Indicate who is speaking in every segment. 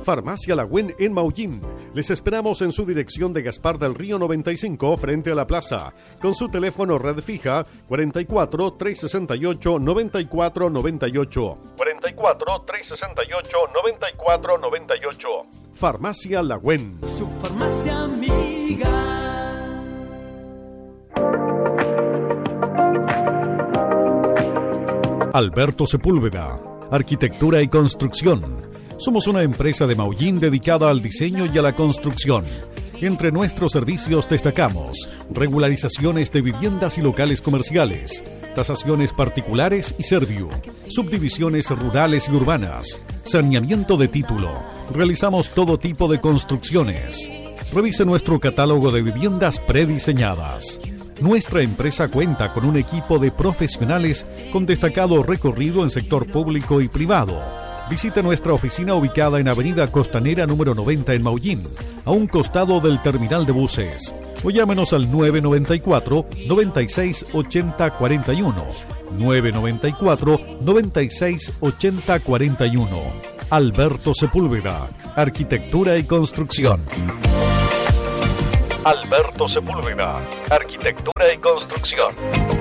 Speaker 1: Farmacia Lagüen en Maullín. Les esperamos en su dirección de Gaspar del Río 95 frente a la plaza. Con su teléfono red fija 44 368 94 98. 44 368 94 98. Farmacia Lagüen.
Speaker 2: Su farmacia amiga.
Speaker 1: Alberto Sepúlveda, Arquitectura y Construcción. Somos una empresa de Maullín dedicada al diseño y a la construcción. Entre nuestros servicios destacamos regularizaciones de viviendas y locales comerciales, tasaciones particulares y serviu, subdivisiones rurales y urbanas, saneamiento de título. Realizamos todo tipo de construcciones. Revise nuestro catálogo de viviendas prediseñadas. Nuestra empresa cuenta con un equipo de profesionales con destacado recorrido en sector público y privado. Visite nuestra oficina ubicada en Avenida Costanera número 90 en Maullín, a un costado del terminal de buses. O llámenos al 994 96 80 41. 994 96 80 41. Alberto Sepúlveda, Arquitectura y Construcción. Alberto Sepúlveda, Arquitectura y Construcción.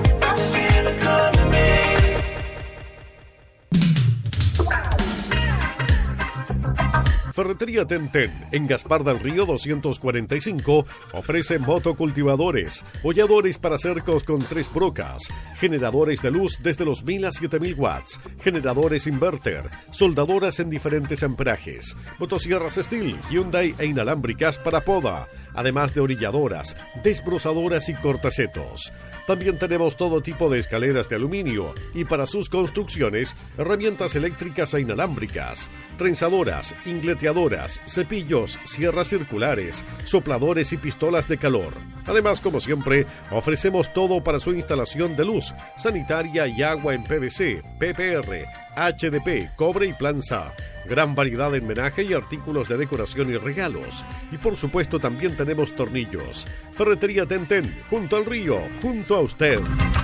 Speaker 1: Ferretería Tenten, en Gaspar del Río 245, ofrece motocultivadores, holladores para cercos con 3 brocas, generadores de luz desde los 1000 a 7000 watts, generadores inverter, soldadoras en diferentes amperajes, motosierras Stihl, Hyundai e inalámbricas para poda, además de orilladoras, desbrozadoras y cortacetos. También tenemos todo tipo de escaleras de aluminio y para sus construcciones, herramientas eléctricas e inalámbricas, trenzadoras, ingleteadoras, cepillos, sierras circulares, sopladores y pistolas de calor. Además, como siempre, ofrecemos todo para su instalación de luz, sanitaria y agua en PVC, PPR, HDP, cobre y planza. Gran variedad en menaje y artículos de decoración y regalos. Y por supuesto también tenemos tornillos. Ferretería Tenten, junto al río, junto a usted.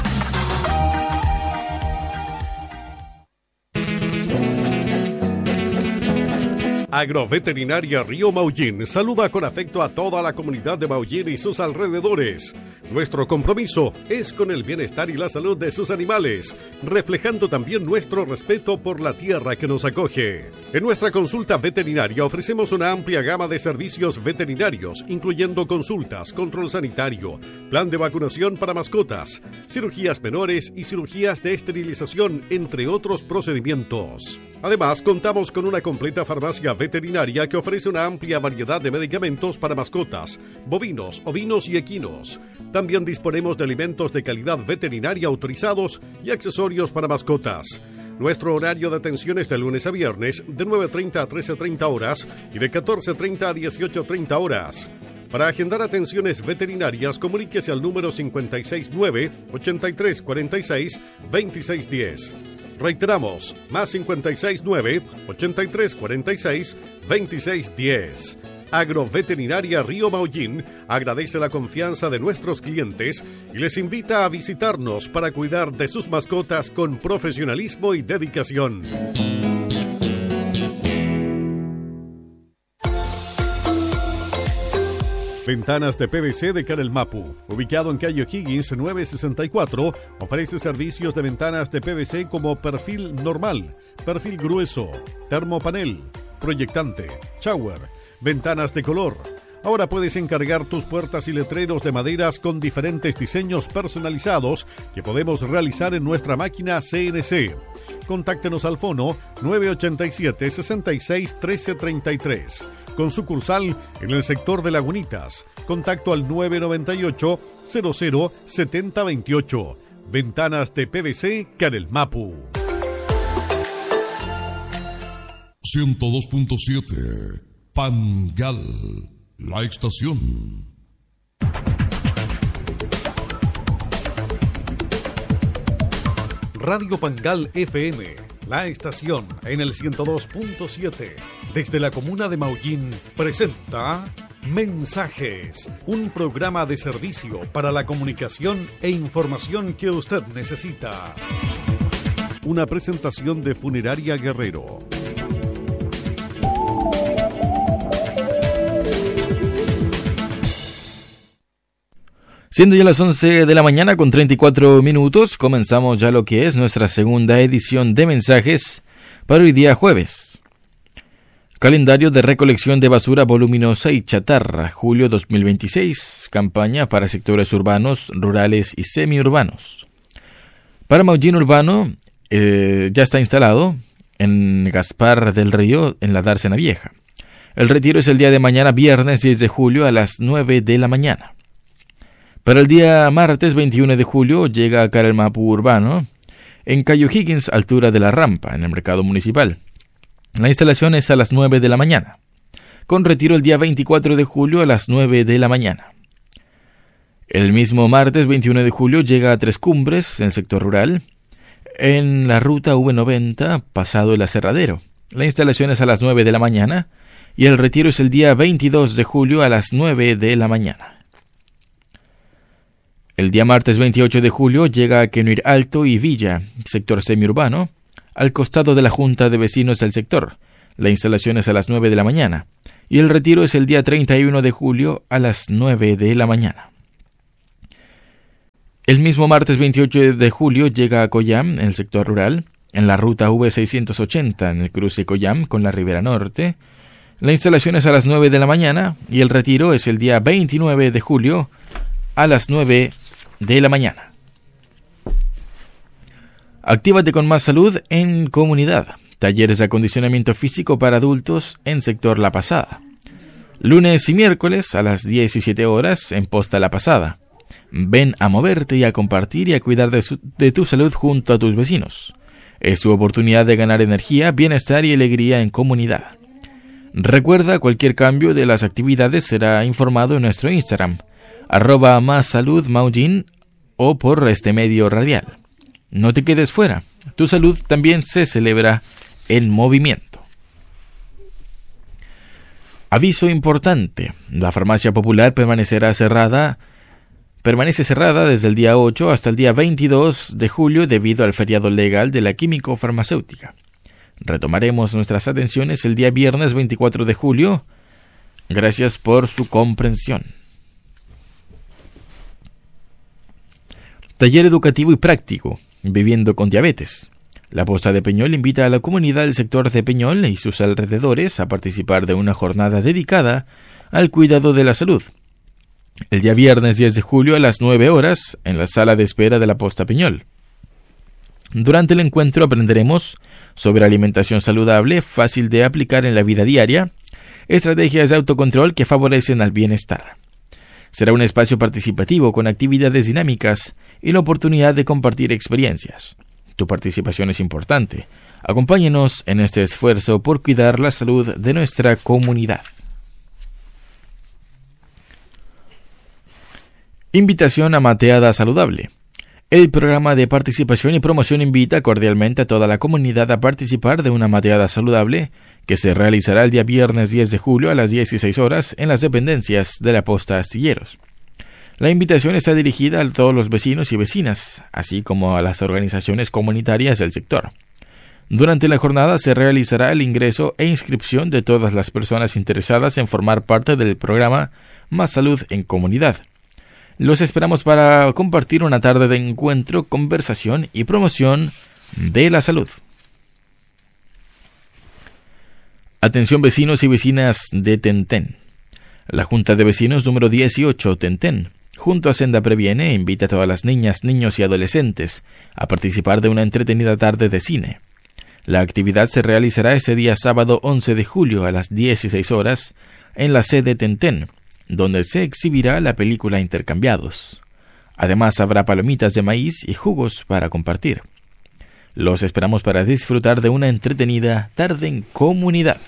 Speaker 1: Agroveterinaria Río Maullín saluda con afecto a toda la comunidad de Maullín y sus alrededores. Nuestro compromiso es con el bienestar y la salud de sus animales, reflejando también nuestro respeto por la tierra que nos acoge. En nuestra consulta veterinaria ofrecemos una amplia gama de servicios veterinarios, incluyendo consultas, control sanitario, plan de vacunación para mascotas, cirugías menores y cirugías de esterilización, entre otros procedimientos. Además, contamos con una completa farmacia veterinaria que ofrece una amplia variedad de medicamentos para mascotas, bovinos, ovinos y equinos. También disponemos de alimentos de calidad veterinaria autorizados y accesorios para mascotas. Nuestro horario de atención es de lunes a viernes, de 9:30 a 13:30 horas y de 14:30 a 18:30 horas. Para agendar atenciones veterinarias, comuníquese al número 569-8346-2610. Reiteramos, más 569-8346-2610. Agroveterinaria Río Maullín agradece la confianza de nuestros clientes y les invita a visitarnos para cuidar de sus mascotas con profesionalismo y dedicación. Ventanas de PVC de Canel Mapu, ubicado en calle O'Higgins 964, ofrece servicios de ventanas de PVC como perfil normal, perfil grueso, termopanel, proyectante, shower, ventanas de color. Ahora puedes encargar tus puertas y letreros de maderas con diferentes diseños personalizados que podemos realizar en nuestra máquina CNC. Contáctenos al fono 987 66 1333. Con sucursal en el sector de Lagunitas. Contacto al 998 00 7028. Ventanas de PVC Canel Mapu.
Speaker 3: 102.7 Pangal, la estación.
Speaker 1: Radio Pangal FM, la estación en el 102.7. Desde la comuna de Maullín presenta Mensajes, un programa de servicio para la comunicación e información que usted necesita. Una presentación de Funeraria Guerrero.
Speaker 4: Siendo ya las 11 de la mañana con 34 minutos, comenzamos ya lo que es nuestra segunda edición de mensajes para hoy día jueves. Calendario de recolección de basura voluminosa y chatarra, julio 2026, campaña para sectores urbanos, rurales y semiurbanos. Para Maullín Urbano ya está instalado en Gaspar del Río, en la Dársena Vieja. El retiro es el día de mañana, viernes 10 de julio a las 9 de la mañana. Para el día martes 21 de julio llega a Carelmapu Urbano, en Cayo Higgins, altura de la rampa, en el mercado municipal. La instalación es a las 9 de la mañana, con retiro el día 24 de julio a las 9 de la mañana. El mismo martes 21 de julio llega a Tres Cumbres, en el sector rural, en la ruta V90, pasado el Aserradero. La instalación es a las 9 de la mañana y el retiro es el día 22 de julio a las 9 de la mañana. El día martes 28 de julio llega a Quenuir Alto y Villa, sector semiurbano, al costado de la Junta de Vecinos del sector. La instalación es a las 9 de la mañana y el retiro es el día 31 de julio a las 9 de la mañana. El mismo martes 28 de julio llega a Coyam, en el sector rural, en la ruta V680, en el cruce Coyam con la Ribera Norte. La instalación es a las 9 de la mañana y el retiro es el día 29 de julio a las 9 de la mañana. Actívate con más salud en comunidad. Talleres de acondicionamiento físico para adultos en sector La Pasada. Lunes y miércoles a las 17 horas en Posta La Pasada. Ven a moverte y a compartir y a cuidar de tu salud junto a tus vecinos. Es tu oportunidad de ganar energía, bienestar y alegría en comunidad. Recuerda, cualquier cambio de las actividades será informado en nuestro Instagram, @mássaludmaullín o por este medio radial. No te quedes fuera, tu salud también se celebra en movimiento. Aviso importante, la farmacia popular permanece cerrada desde el día 8 hasta el día 22 de julio debido al feriado legal de la químico-farmacéutica. Retomaremos nuestras atenciones el día viernes 24 de julio. Gracias por su comprensión. Taller educativo y práctico, viviendo con diabetes. La Posta de Peñol invita a la comunidad del sector de Peñol y sus alrededores a participar de una jornada dedicada al cuidado de la salud. El día viernes 10 de julio a las 9 horas, en la sala de espera de la Posta Peñol. Durante el encuentro aprenderemos sobre alimentación saludable, fácil de aplicar en la vida diaria, estrategias de autocontrol que favorecen al bienestar. Será un espacio participativo con actividades dinámicas y la oportunidad de compartir experiencias. Tu participación es importante. Acompáñenos en este esfuerzo por cuidar la salud de nuestra comunidad. Invitación a Mateada Saludable. El programa de participación y promoción invita cordialmente a toda la comunidad a participar de una mateada saludable que se realizará el día viernes 10 de julio a las 16 horas en las dependencias de la Posta Astilleros. La invitación está dirigida a todos los vecinos y vecinas, así como a las organizaciones comunitarias del sector. Durante la jornada se realizará el ingreso e inscripción de todas las personas interesadas en formar parte del programa Más Salud en Comunidad. Los esperamos para compartir una tarde de encuentro, conversación y promoción de la salud. Atención vecinos y vecinas de Tentén. La Junta de Vecinos número 18 Tentén, junto a Senda Previene, invita a todas las niñas, niños y adolescentes a participar de una entretenida tarde de cine. La actividad se realizará ese día sábado 11 de julio a las 16 horas en la sede Tentén, donde se exhibirá la película Intercambiados. Además habrá palomitas de maíz y jugos para compartir. Los esperamos para disfrutar de una entretenida tarde en comunidad.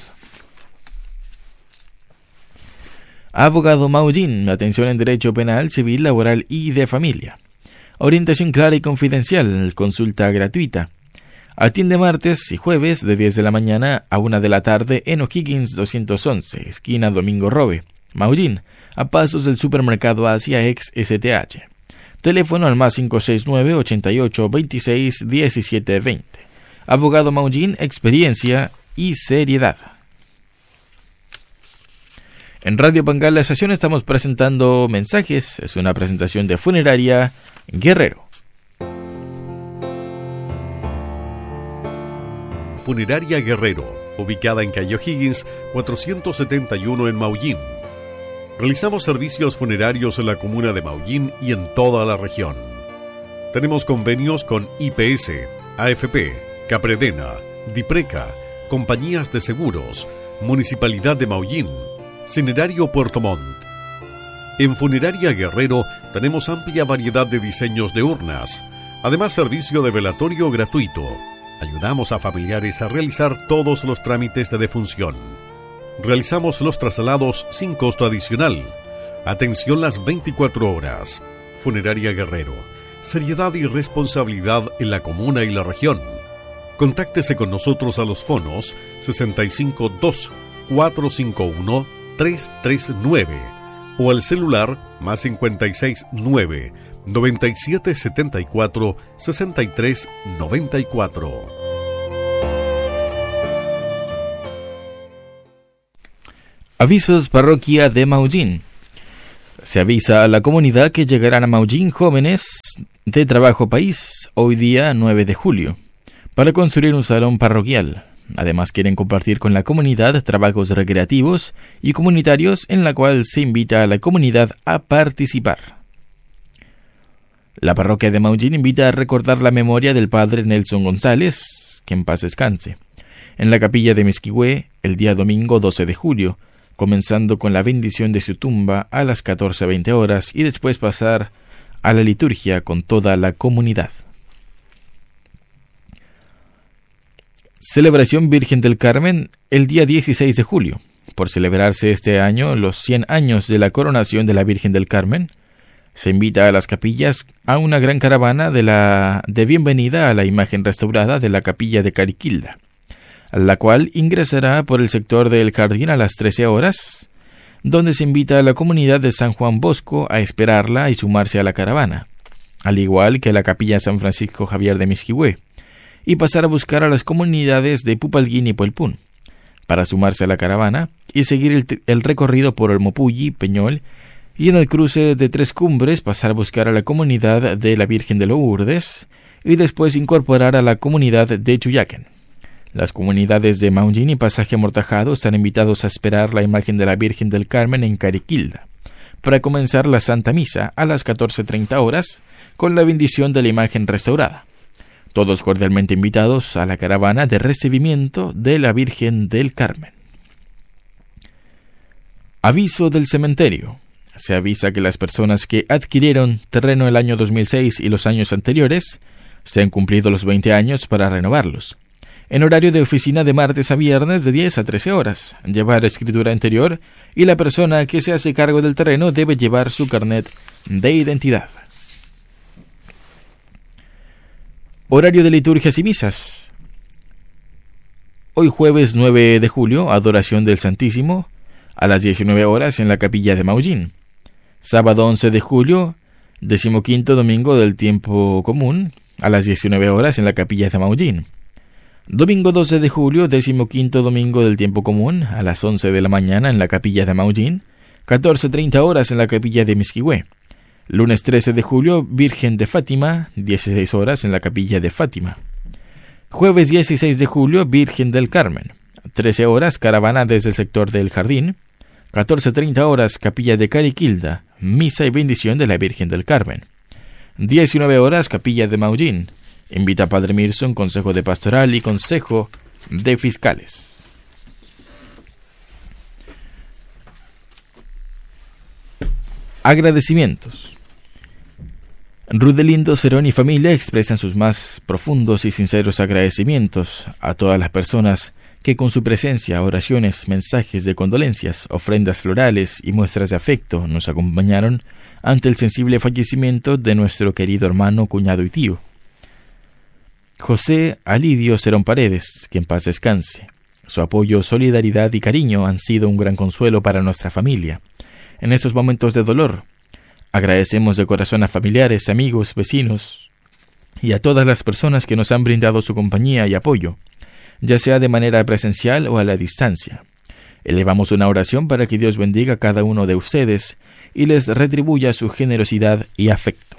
Speaker 4: Abogado Maullín, atención en derecho penal, civil, laboral y de familia. Orientación clara y confidencial, consulta gratuita. Atiende martes y jueves de 10 de la mañana a 1 de la tarde en O'Higgins 211, esquina Domingo Robe, Maullín, a pasos del supermercado Asia ex STH. Teléfono al más 569 88 26 17 20. Abogado Maullín, experiencia y seriedad. En Radio Pangal, la estación, estamos presentando mensajes. Es una presentación de Funeraria Guerrero.
Speaker 1: Funeraria Guerrero, ubicada en calle O'Higgins, 471 en Maullín. Realizamos servicios funerarios en la comuna de Maullín y en toda la región. Tenemos convenios con IPS, AFP, Capredena, Dipreca, compañías de seguros, Municipalidad de Maullín, Cinerario Puerto Montt. En Funeraria Guerrero tenemos amplia variedad de diseños de urnas, además servicio de velatorio gratuito. Ayudamos a familiares a realizar todos los trámites de defunción. Realizamos los traslados sin costo adicional. Atención las 24 horas. Funeraria Guerrero. Seriedad y responsabilidad en la comuna y la región. Contáctese con nosotros a los fonos 652-451-339 o al celular más 569-9774-6394.
Speaker 4: Avisos Parroquia de Maullín. Se avisa a la comunidad que llegarán a Maullín jóvenes de Trabajo País hoy día 9 de julio para construir un salón parroquial. Además quieren compartir con la comunidad trabajos recreativos y comunitarios en la cual se invita a la comunidad a participar. La parroquia de Maullín invita a recordar la memoria del padre Nelson González, que en paz descanse, en la capilla de Misquihue el día domingo 12 de julio, comenzando con la bendición de su tumba a las 14:20 horas y después pasar a la liturgia con toda la comunidad. Celebración Virgen del Carmen el día 16 de julio. Por celebrarse este año los 100 años de la coronación de la Virgen del Carmen, se invita a las capillas a una gran caravana de bienvenida a la imagen restaurada de la capilla de Cariquilda, la cual ingresará por el sector del Jardín a las 13 horas, donde se invita a la comunidad de San Juan Bosco a esperarla y sumarse a la caravana, al igual que la capilla San Francisco Javier de Misquihue, y pasar a buscar a las comunidades de Pupalguín y Puelpún, para sumarse a la caravana y seguir el recorrido por el Mopulli, Peñol, y en el cruce de Tres Cumbres pasar a buscar a la comunidad de la Virgen de Lourdes, y después incorporar a la comunidad de Chuyaquen. Las comunidades de Maullín y Pasaje Amortajado están invitados a esperar la imagen de la Virgen del Carmen en Cariquilda, para comenzar la Santa Misa a las 14:30 horas, con la bendición de la imagen restaurada. Todos cordialmente invitados a la caravana de recibimiento de la Virgen del Carmen. Aviso del cementerio. Se avisa que las personas que adquirieron terreno el año 2006 y los años anteriores se han cumplido los 20 años para renovarlos. En horario de oficina de martes a viernes de 10 a 13 horas. Llevar escritura anterior y la persona que se hace cargo del terreno debe llevar su carnet de identidad. Horario de liturgias y misas. Hoy jueves 9 de julio, adoración del Santísimo, a las 19 horas en la capilla de Maullín. Sábado 11 de julio, 15º domingo del tiempo común, a las 19 horas en la capilla de Maullín. Domingo 12 de julio, 15º domingo del tiempo común, a las 11 de la mañana en la capilla de Maullín. 14:30 horas en la capilla de Misquihue. Lunes 13 de julio, Virgen de Fátima, 16 horas en la capilla de Fátima. Jueves 16 de julio, Virgen del Carmen, 13 horas, caravana desde el sector del Jardín. 14:30 horas, capilla de Cariquilda, misa y bendición de la Virgen del Carmen. 19 horas, capilla de Maullín. Invita a Padre Mirson, Consejo de Pastoral y Consejo de Fiscales. Agradecimientos. Rudelindo Cerón y familia expresan sus más profundos y sinceros agradecimientos a todas las personas que con su presencia, oraciones, mensajes de condolencias, ofrendas florales y muestras de afecto nos acompañaron ante el sensible fallecimiento de nuestro querido hermano, cuñado y tío, José Alidio Cerón Paredes, que en paz descanse. Su apoyo, solidaridad y cariño han sido un gran consuelo para nuestra familia en estos momentos de dolor. Agradecemos de corazón a familiares, amigos, vecinos y a todas las personas que nos han brindado su compañía y apoyo, ya sea de manera presencial o a la distancia. Elevamos una oración para que Dios bendiga a cada uno de ustedes y les retribuya su generosidad y afecto.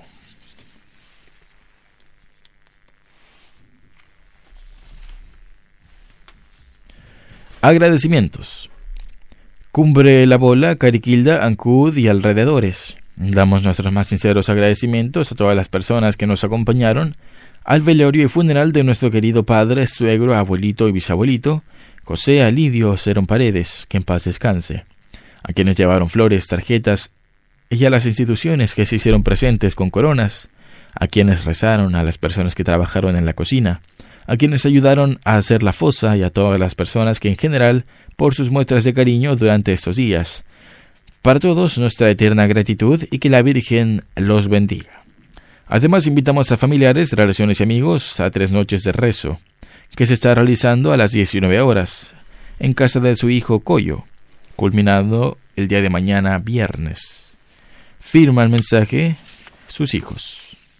Speaker 4: Agradecimientos. Cumbre La Bola, Cariquilda, Ancud y alrededores. Damos nuestros más sinceros agradecimientos a todas las personas que nos acompañaron al velorio y funeral de nuestro querido padre, suegro, abuelito y bisabuelito, José Alidio Cerón Paredes, que en paz descanse, a quienes llevaron flores, tarjetas y a las instituciones que se hicieron presentes con coronas, a quienes rezaron, a las personas que trabajaron en la cocina, a quienes ayudaron a hacer la fosa y a todas las personas que en general, por sus muestras de cariño durante estos días. Para todos nuestra eterna gratitud y que la Virgen los bendiga. Además invitamos a familiares, relaciones y amigos a 3 noches de rezo, que se está realizando a las 19 horas, en casa de su hijo Coyo, culminando el día de mañana viernes. Firma el mensaje sus hijos.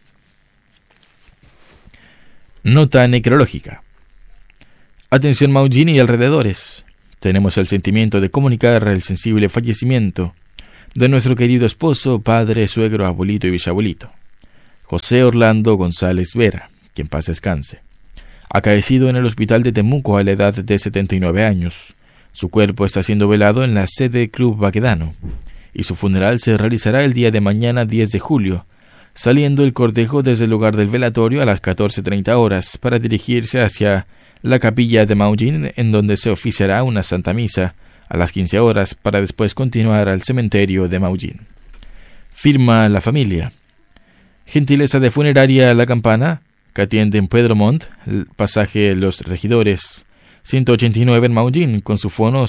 Speaker 4: Nota necrológica. Atención Maullín y alrededores. Tenemos el sentimiento de comunicar el sensible fallecimiento de nuestro querido esposo, padre, suegro, abuelito y bisabuelito, José Orlando González Vera, quien paz descanse. Acaecido en el hospital de Temuco a la edad de 79 años. Su cuerpo está siendo velado en la sede Club Baquedano y su funeral se realizará el día de mañana 10 de julio, saliendo el cortejo desde el lugar del velatorio a las 14:30 horas para dirigirse hacia la capilla de Maullín, en donde se oficiará una santa misa a las 15 horas para después continuar al cementerio de Maullín. Firma la familia. Gentileza de Funeraria La Campana, que atiende en Pedro Montt, el pasaje Los Regidores, 189 en Maullín, con su fono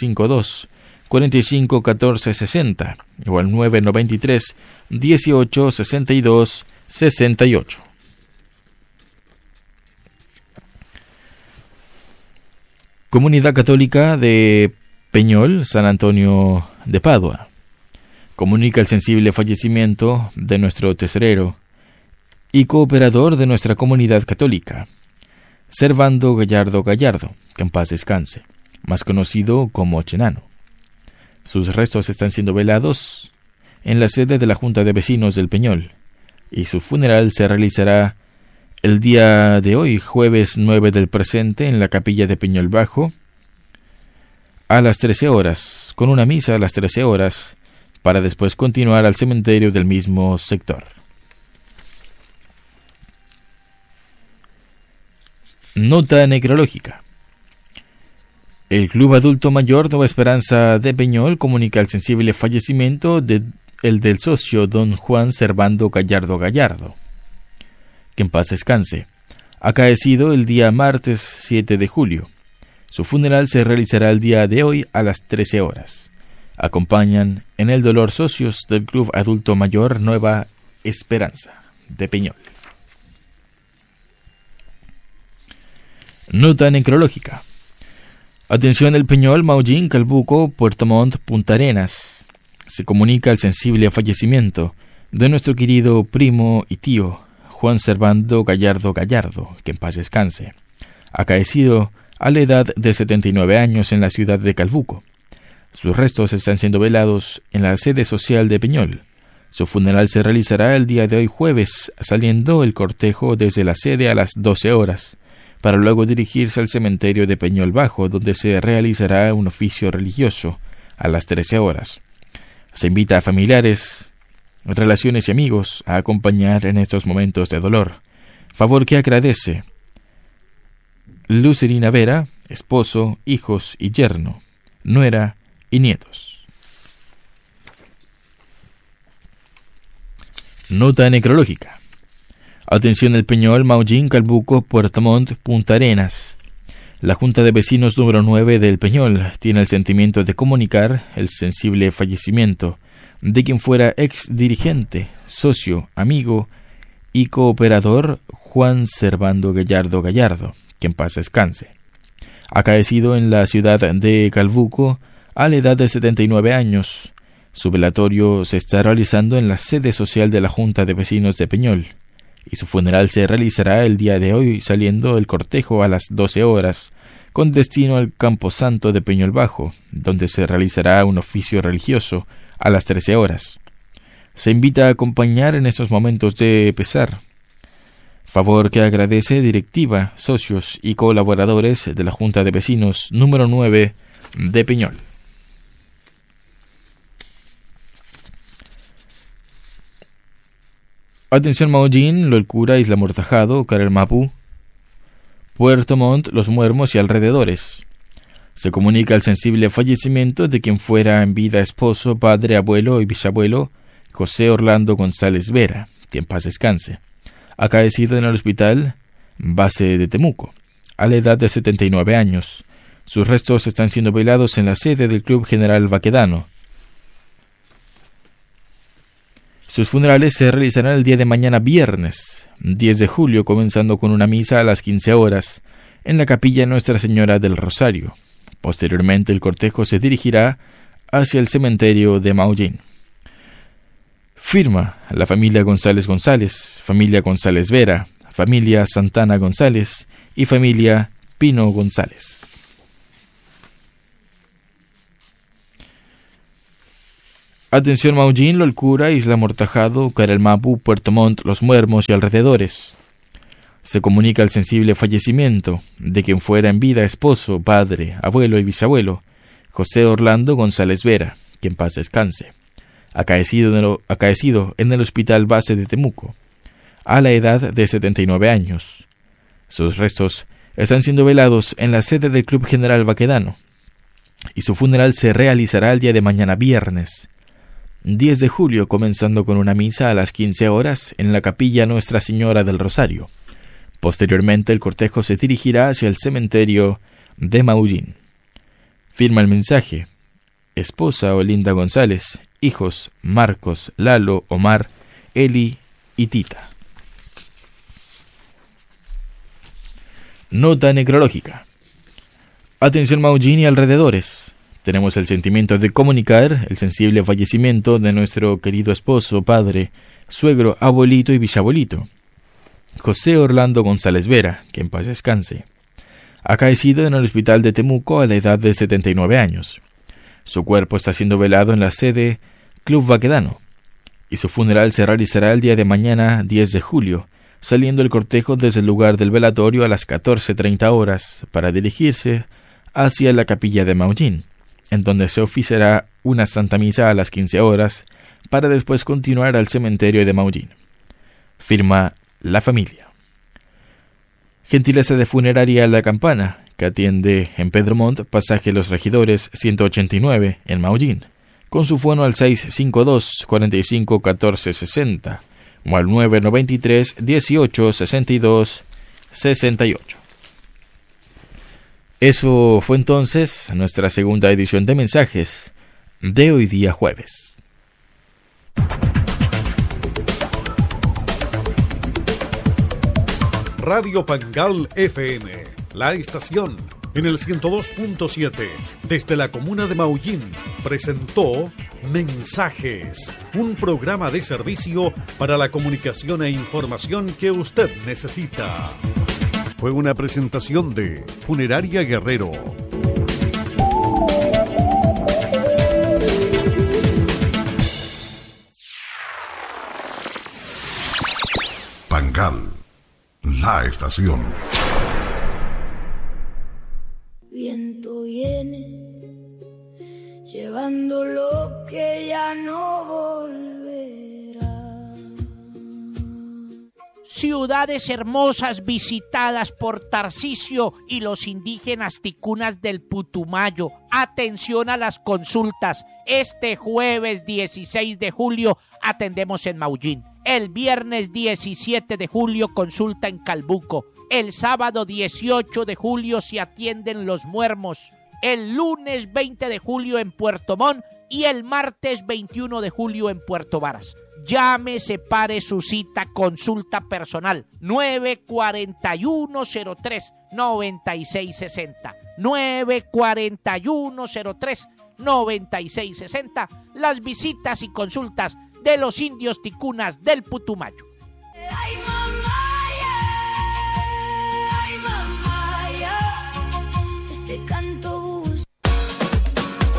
Speaker 4: 652-451460 o al 993-1862-68. Comunidad Católica de Peñol, San Antonio de Padua. Comunica el sensible fallecimiento de nuestro tesorero y cooperador de nuestra comunidad católica, Servando Gallardo Gallardo, que en paz descanse, más conocido como Chenano. Sus restos están siendo velados en la sede de la Junta de Vecinos del Peñol, y su funeral se realizará el día de hoy, jueves 9 del presente, en la capilla de Peñol Bajo, a las 13 horas, con una misa a las 13 horas, para después continuar al cementerio del mismo sector. Nota necrológica. El Club Adulto Mayor Nueva Esperanza de Peñol comunica el sensible fallecimiento del socio don Juan Servando Gallardo Gallardo, que en paz descanse, acaecido el día martes 7 de julio. Su funeral se realizará el día de hoy a las 13 horas. Acompañan en el dolor socios del Club Adulto Mayor Nueva Esperanza de Peñol. Nota necrológica. Atención El Peñol, Maullín, Calbuco, Puerto Montt, Punta Arenas. Se comunica el sensible fallecimiento de nuestro querido primo y tío, Juan Servando Gallardo Gallardo, que en paz descanse, acaecido a la edad de 79 años en la ciudad de Calbuco. Sus restos están siendo velados en la sede social de Peñol. Su funeral se realizará el día de hoy jueves, saliendo el cortejo desde la sede a las 12 horas, para luego dirigirse al cementerio de Peñol Bajo, donde se realizará un oficio religioso a las 13 horas. Se invita a familiares, relaciones y amigos a acompañar en estos momentos de dolor, favor que agradece Lucerina Vera, esposo, hijos y yerno, nuera y nietos. Nota necrológica. Atención El Peñol, Maullín, Calbuco, Puerto Montt, Punta Arenas. La Junta de Vecinos número 9 del Peñol tiene el sentimiento de comunicar el sensible fallecimiento de quien fuera ex dirigente, socio, amigo y cooperador Juan Servando Gallardo Gallardo, que en paz descanse, acaecido en la ciudad de Calbuco a la edad de 79 años. Su velatorio se está realizando en la sede social de la Junta de Vecinos de Peñol, y su funeral se realizará el día de hoy, saliendo el cortejo a las 12 horas, con destino al Camposanto de Peñol Bajo, donde se realizará un oficio religioso a las 13 horas. Se invita a acompañar en estos momentos de pesar. Favor que agradece directiva, socios y colaboradores de la Junta de Vecinos número 9 de Peñol. Atención Maullín, Lolcura, Isla Mortajado, Carelmapú, Puerto Montt, Los Muermos y alrededores. Se comunica el sensible fallecimiento de quien fuera en vida esposo, padre, abuelo y bisabuelo José Orlando González Vera, que en paz descanse, acaecido en el hospital base de Temuco, a la edad de 79 años. Sus restos están siendo velados en la sede del Club General Baquedano. Sus funerales se realizarán el día de mañana viernes, 10 de julio, comenzando con una misa a las 15 horas en la capilla Nuestra Señora del Rosario. Posteriormente el cortejo se dirigirá hacia el cementerio de Maullín. Firma la familia González González, familia González Vera, familia Santana González y familia Pino González. Atención Maullín, Lolcura, Isla Mortajado, Carelmapú, Puerto Montt, Los Muermos y alrededores. Se comunica el sensible fallecimiento de quien fuera en vida esposo, padre, abuelo y bisabuelo José Orlando González Vera, que en paz descanse, acaecido en el hospital base de Temuco, a la edad de 79 años. Sus restos están siendo velados en la sede del Club General Baquedano y su funeral se realizará el día de mañana viernes, 10 de julio, comenzando con una misa a las 15 horas en la capilla Nuestra Señora del Rosario. Posteriormente el cortejo se dirigirá hacia el cementerio de Maullín. Firma el mensaje: esposa Olinda González, hijos Marcos, Lalo, Omar, Eli y Tita. Nota necrológica. Atención Maullín y alrededores. Tenemos el sentimiento de comunicar el sensible fallecimiento de nuestro querido esposo, padre, suegro, abuelito y bisabuelito José Orlando González Vera, que en paz descanse, acaecido en el hospital de Temuco a la edad de 79 años. Su cuerpo está siendo velado en la sede Club Baquedano y su funeral se realizará el día de mañana 10 de julio, saliendo el cortejo desde el lugar del velatorio a las 14:30 horas para dirigirse hacia la capilla de Maullín, en donde se oficiará una santa misa a las 15 horas para después continuar al cementerio de Maullín. Firma la familia. Gentileza de Funeraria La Campana, que atiende en Pedro Montt, pasaje Los Regidores 189 en Maullín, con su fono al 652 45 14 60 o al 993 18 62 68. Eso fue entonces nuestra segunda edición de mensajes de hoy día jueves.
Speaker 1: Radio Pangal FM, la estación en el 102.7 desde la comuna de Maullín presentó Mensajes, un programa de servicio para la comunicación e información que usted necesita. Fue una presentación de Funeraria Guerrero.
Speaker 3: Pangal, la estación.
Speaker 5: Viento viene llevando lo que ya no volverá.
Speaker 6: Ciudades hermosas visitadas por Tarcisio y los indígenas ticunas del Putumayo. Atención a las consultas. Este jueves 16 de julio atendemos en Maullín. El viernes 17 de julio consulta en Calbuco. El sábado 18 de julio se atienden Los Muermos. El lunes 20 de julio en Puerto Montt y el martes 21 de julio en Puerto Varas. Llame, separe su cita, consulta personal 94103-9660. 94103-9660. Las visitas y consultas de los indios ticunas del Putumayo.
Speaker 5: Ay, mamá, ay, mamá,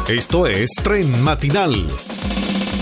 Speaker 1: Esto es Tren Matinal.